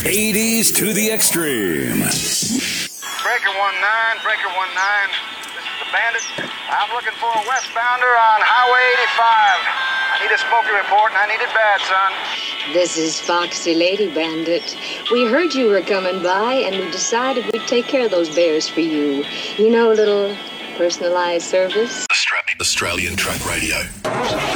80s to the extreme. Breaker 19, Breaker 19. This is the Bandit. I'm looking for a westbounder on Highway 85. I need a smoky report, and I need it bad, son. This is Foxy Lady Bandit. We heard you were coming by, and we decided we'd take care of those bears for you. You know, a little personalized service. Australian Truck Radio.